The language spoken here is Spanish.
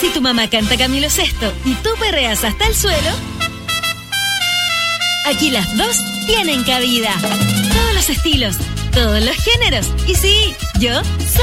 Si tu mamá canta Camilo Sesto y tú perreas hasta el suelo, aquí las dos tienen cabida. Todos los estilos, todos los géneros. Y sí, yo soy